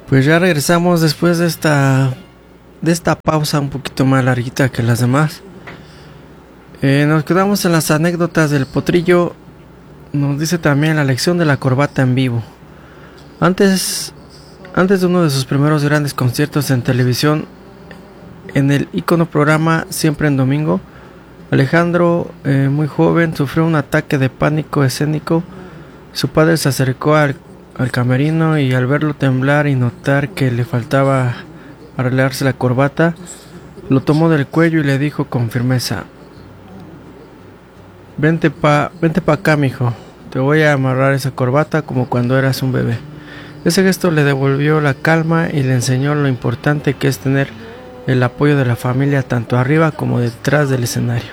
Pues ya regresamos después de esta pausa un poquito más larguita que las demás. Nos quedamos en las anécdotas del potrillo. Nos dice también la lección de la corbata en vivo. Antes de uno de sus primeros grandes conciertos en televisión, en el ícono programa Siempre en Domingo, Alejandro, muy joven, sufrió un ataque de pánico escénico. Su padre se acercó al camerino y al verlo temblar y notar que le faltaba arreglarse la corbata, lo tomó del cuello y le dijo con firmeza: vente pa acá, mijo, te voy a amarrar esa corbata como cuando eras un bebé. Ese gesto le devolvió la calma y le enseñó lo importante que es tener el apoyo de la familia tanto arriba como detrás del escenario.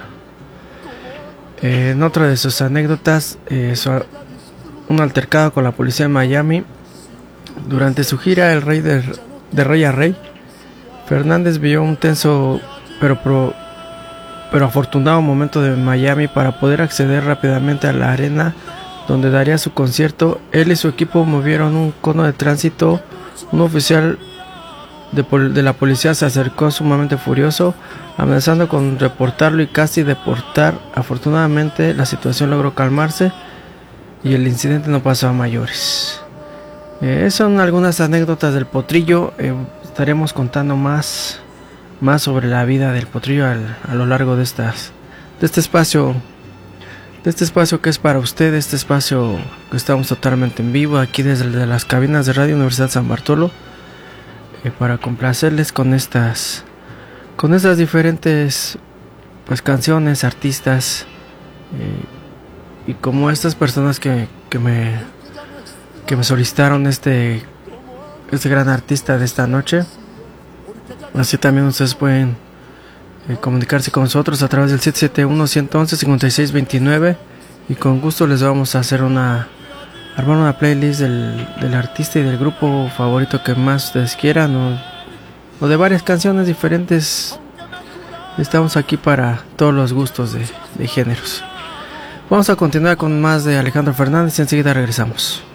En otra de sus anécdotas, un altercado con la policía en Miami. Durante su gira de Rey a Rey, Fernández vio un tenso pero afortunado momento de Miami para poder acceder rápidamente a la arena donde daría su concierto. Él y su equipo movieron un cono de tránsito. Un oficial de la policía se acercó sumamente furioso, amenazando con reportarlo y casi deportar. Afortunadamente la situación logró calmarse y el incidente no pasó a mayores. Son algunas anécdotas del potrillo. Estaremos contando más sobre la vida del potrillo a lo largo de este espacio que es para usted, este espacio que estamos totalmente en vivo aquí desde las cabinas de Radio Universidad San Bartolo, para complacerles con estas diferentes canciones, artistas, y como estas personas que me solicitaron este gran artista de esta noche. Así también ustedes pueden comunicarse con nosotros a través del 771-111-5629 y con gusto les vamos a hacer armar una playlist del artista y del grupo favorito que más ustedes quieran, o de varias canciones diferentes. Estamos aquí para todos los gustos de géneros. Vamos a continuar con más de Alejandro Fernández y enseguida regresamos.